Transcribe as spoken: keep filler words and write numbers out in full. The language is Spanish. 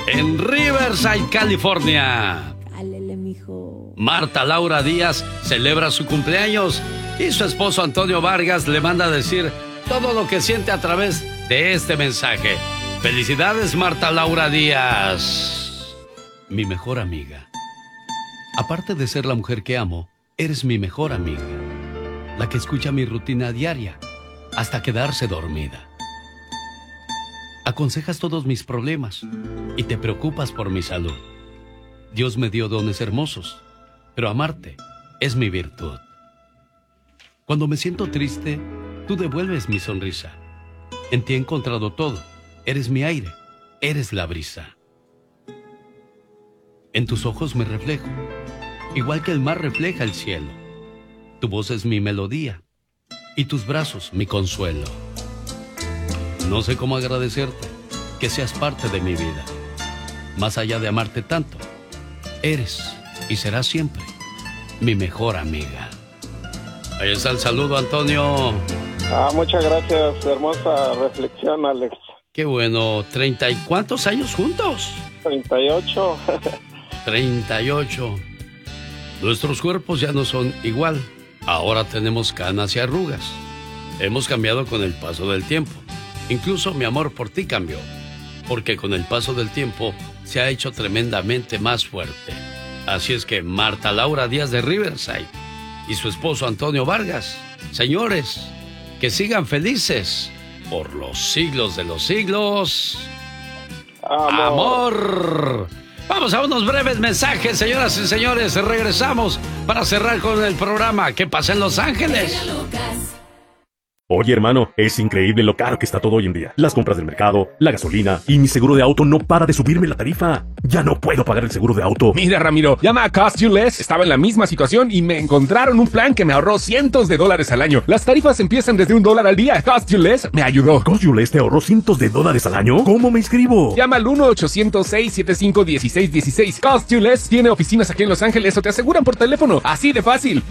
en Riverside, California. Cálele, mijo. Marta Laura Díaz celebra su cumpleaños y su esposo Antonio Vargas le manda a decir todo lo que siente a través de este mensaje. Felicidades, Marta Laura Díaz. Mi mejor amiga. Aparte de ser la mujer que amo, eres mi mejor amiga. La que escucha mi rutina diaria hasta quedarse dormida. Aconsejas todos mis problemas y te preocupas por mi salud. Dios me dio dones hermosos, pero amarte es mi virtud. Cuando me siento triste, tú devuelves mi sonrisa. En ti he encontrado todo. Eres mi aire, eres la brisa. En tus ojos me reflejo, igual que el mar refleja el cielo. Tu voz es mi melodía y tus brazos mi consuelo. No sé cómo agradecerte que seas parte de mi vida. Más allá de amarte tanto, eres y serás siempre mi mejor amiga. Ahí está el saludo, Antonio. Ah, muchas gracias, hermosa reflexión, Alex. Qué bueno, ¿treinta y cuántos años juntos? treinta y ocho. treinta y ocho. Nuestros cuerpos ya no son igual. Ahora tenemos canas y arrugas. Hemos cambiado con el paso del tiempo. Incluso mi amor por ti cambió, porque con el paso del tiempo se ha hecho tremendamente más fuerte. Así es que Marta Laura Díaz de Riverside y su esposo Antonio Vargas, señores, que sigan felices por los siglos de los siglos. Amor. Amor. Vamos a unos breves mensajes, señoras y señores. Regresamos para cerrar con el programa. ¿Qué pasa en Los Ángeles? Oye, hermano, es increíble lo caro que está todo hoy en día. Las compras del mercado, la gasolina y mi seguro de auto no para de subirme la tarifa. Ya no puedo pagar el seguro de auto. Mira, Ramiro, llama a Cost You Less. Estaba en la misma situación y me encontraron un plan que me ahorró cientos de dólares al año. Las tarifas empiezan desde un dólar al día. Cost You Less me ayudó. ¿Cost You Less te ahorró cientos de dólares al año? ¿Cómo me inscribo? Llama al uno ochocientos seis setenta y cinco dieciséis dieciséis. Cost You Less tiene oficinas aquí en Los Ángeles o te aseguran por teléfono. Así de fácil.